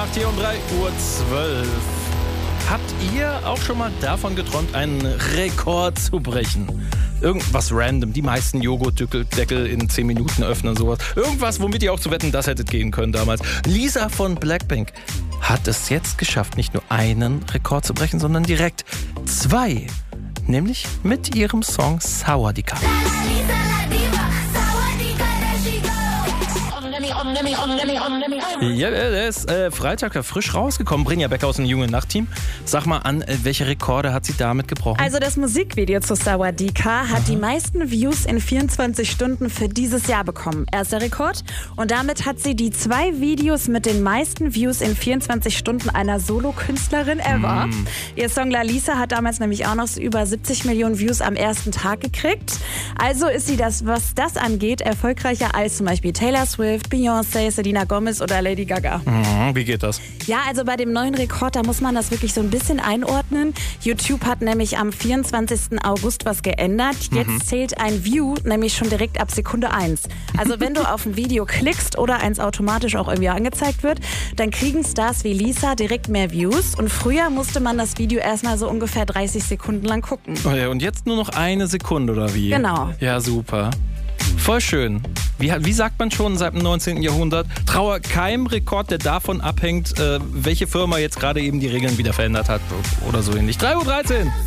gemacht hier um 3:12 Uhr. Habt ihr auch schon mal davon geträumt, einen Rekord zu brechen? Irgendwas random, die meisten Joghurtdeckel in 10 Minuten öffnen, sowas. Irgendwas, womit ihr auch zu Wetten, das hättet gehen können damals. Lisa von Blackpink hat es jetzt geschafft, nicht nur einen Rekord zu brechen, sondern direkt 2. Nämlich mit ihrem Song Sawadika. Ja, der ist Freitag frisch rausgekommen. Brinja Becker aus dem Junge Nachtteam. Sag mal an, welche Rekorde hat sie damit gebrochen? Also das Musikvideo zu Sawadika hat die meisten Views in 24 Stunden für dieses Jahr bekommen. Erster Rekord. Und damit hat sie die 2 Videos mit den meisten Views in 24 Stunden einer Solokünstlerin ever. Ihr Song La Lisa hat damals nämlich auch noch so über 70 Millionen Views am ersten Tag gekriegt. Also ist sie das, was das angeht, erfolgreicher als zum Beispiel Taylor Swift, Beyoncé, Selena Gomez oder Lady Gaga. Wie geht das? Ja, also bei dem neuen Rekord, da muss man das wirklich so ein bisschen einordnen. YouTube hat nämlich am 24. August was geändert. Jetzt zählt ein View nämlich schon direkt ab Sekunde 1. Also wenn du auf ein Video klickst oder eins automatisch auch irgendwie angezeigt wird, dann kriegen Stars wie Lisa direkt mehr Views. Und früher musste man das Video erstmal so ungefähr 30 Sekunden lang gucken. Oh ja, und jetzt nur noch 1 Sekunde, oder wie? Genau. Ja, super. Voll schön. Wie sagt man schon seit dem 19. Jahrhundert? Traue keinem Rekord, der davon abhängt, welche Firma jetzt gerade eben die Regeln wieder verändert hat oder so ähnlich. 3:13 Uhr.